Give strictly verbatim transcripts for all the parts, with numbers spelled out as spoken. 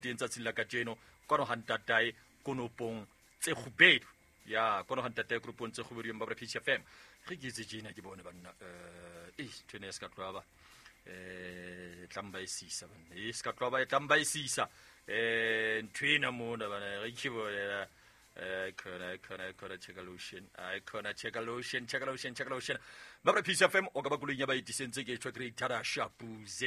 teng tsatsing la kajeno kono hantatai konopong tse khubedu ya kono hantatai konopong tse khubedu mbabra P C F M re ke tse jena ke bone banna eh eh tshene ska tlwa eh tlamba isisa bana e ska tlwa ba tlamba isisa eh ntwena mona bana re ke bolela eh khona khona khona checkalation ai khona checkalation checkalation checkalation mbabra P C F M o ka ba kulinya ba itisentse ke tshwa creator shapu z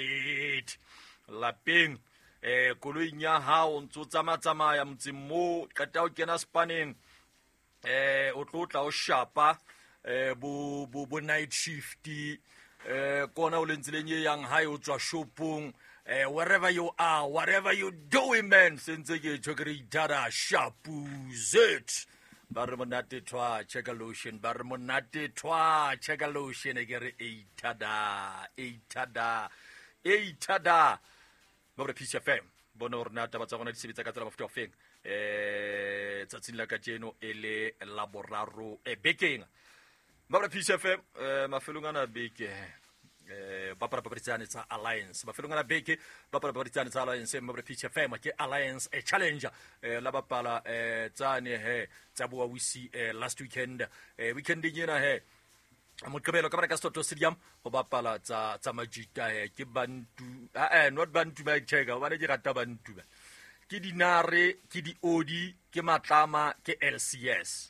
lapeng eh koloinya ha o ntso tsama tsamaya motsimmo qeta o kena spaneng eh o tlotla o shapa eh bo bo night shift eh kona o lentsileng ye yang ha o tswa shopong eh wherever you are whatever you doing man sentse ke tshokreitara shapu z ba re monate twa checkalation ba re monate twa checkalation e ke re eitada eitada eitada ba re P C F M bona hore na taba tsa gona di sebetsa ka tsela mafuta ofeng eh tsatsing la kajeno ele laboraro e bekeng ba re P C F M eh mafelongana beke eh ba para paparitsane tsa alliance mafelongana beke ba para paparitsane tsa alliance ba re P C F M ke alliance a challenger eh la bapala eh tsane he tsa bua wisi eh last weekend eh weekend nyena he Mokabelo ka ka Soto Stadium ho bapala tsa tsa majita he ke bantu eh not bantu ba cheka ba ne ke rata bantu ba ke dinare ke di odi ke matlama ke L C S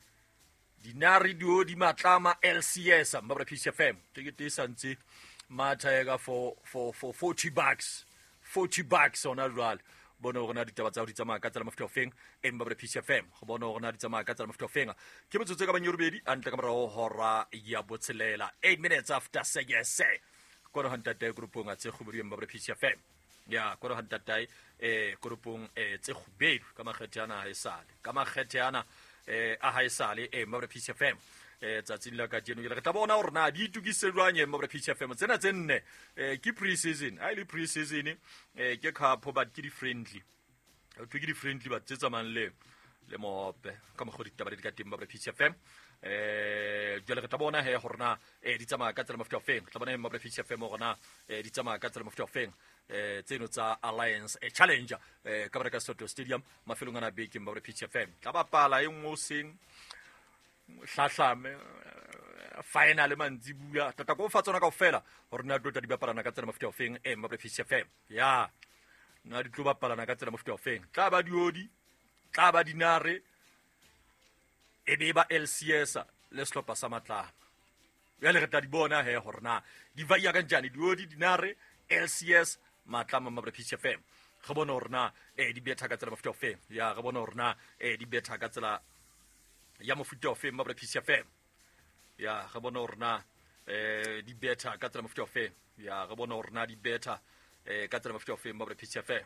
dinare di odi matlama L C S mbabra P C F M ke ke tsantsi mathaega for for for forty bucks forty bucks on a roll bona rona ditaba tsa ho di tsamaya ka tsela mafuta ofeng emba bre P C F M go bona rona di tsamaya ka tsela mafuta ofeng ke motsotso ka banyorobedi antle ka morao hora ya botshelela eight minutes after segese kono hantate grupong a tse khuburi emba bre P C F M ya kono hantate eh grupong eh tse khubedu ka makgethiana ha esale ka makgethiana eh a ha esale emba bre P C F M eh tsatsing la ka jeno ke re tla bona hore na di itukiselwanye mo bre P C F M tsena tsenne eh ke pre-season a ile pre-season eh ke cup but ke di friendly o twe ke di friendly ba tsetsa man le le mope ka mo go ditaba di ka teng mo bre P C F M eh jole re tla bona he hore na eh di tsamaya ka tsela mafuta ofeng tla bona mo bre P C F M hore na eh di tsamaya ka tsela mafuta ofeng eh tseno tsa alliance a challenger eh ka ka Soto Stadium mafelong ana beke mo bre P C F M tla bapala e nngwe seng hlahlame final mantsibuya tata go fatsona kaofela hore na tota di bapalana ka tsela mafuta ofeng e mo bre P C F M ya na di tlo bapalana ka tsela mafuta ofeng tla ba diodi tla ba dinare e be ba L C S le slopa sa matla ya le reta di bona he hore na di va ya ka njani diodi dinare L C S matla mo bre P C F M go bona hore na e di betha ka tsela mafuta ofeng ya go bona hore na e di betha ka tsela ya mofuta ofeng mo bre P C F M ya ga bona hore na eh di beta ka tsela mofuta ofeng ya ga bona hore na di beta eh ka tsela mofuta ofeng mo bre P C F M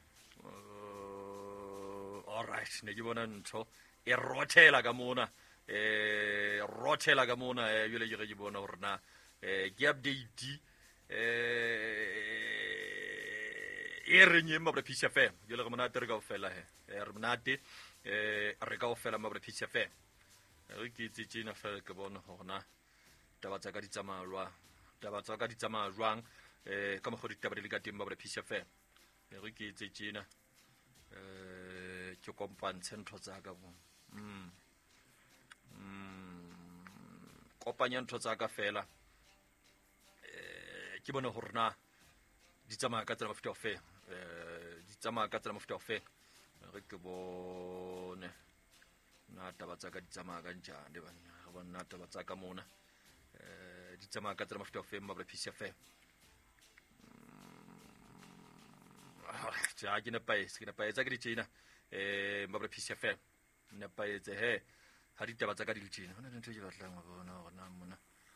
all right ne ke bona ntho e rothela ka mona eh rothela ka mona e yele ke ke bona hore na eh ke update eh e renye mo bre P C F M yele ga mona tere ka ofela he re monate eh re ka ofela mo bre P C F M re ke tsitsina fa ke bona hona taba tsa ka di tsamalwa taba tsa ka di tsamalwang eh ka mo go ditaba di le ka teng mo bre P C F M re ke tsitsina eh ke kompantshe ntho tsa ka bo mm mm kopanya ntho tsa ka fela eh ke bona horna di tsamaya ka tsela mafuta ofeng eh di tsamaya ka tsela mafuta ofeng re ke bone na taba tsa ka di tsamaya ka njane bana ga bona taba tsa ka mona eh di tsamaya ka tsela mafuta ofeng mo bre P C F M ja ke ne paese ke ne paese ke di tsena eh mo bre P C F M ne paese he ha di taba tsa ka di le tsena hona ntho ke batlang go bona hore na mona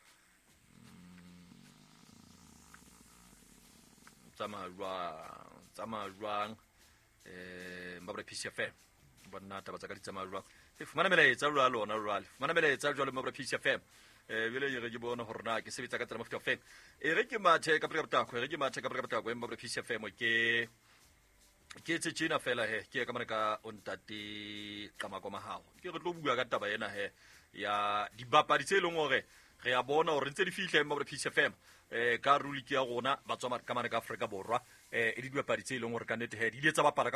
tsamaya tsamaya jwang eh mo bre P C F M bona taba tsa ka di tsamaya jwang e fumana melaetsa lwa lona lwa fumana melaetsa jwale mo bre P C F M eh bile ye ke bona hore na ke sebetsa ka tsela mafuta ofeng e re ke mathe ka prekaptako re ke mathe ka prekaptako mo bre P C F M ke ke tsena fela he ke ka mane ka ontate ka makoma hao ke re tlo bua ka taba ena he ya dibapadi tse leng hore re ya bona hore ntse di fihla mo bre P C F M eh ka ruli ke ya rona ba tswa ka mane ka Afrika borwa e le dibapadi tse e leng gore ka nnete he di ile tsa bapala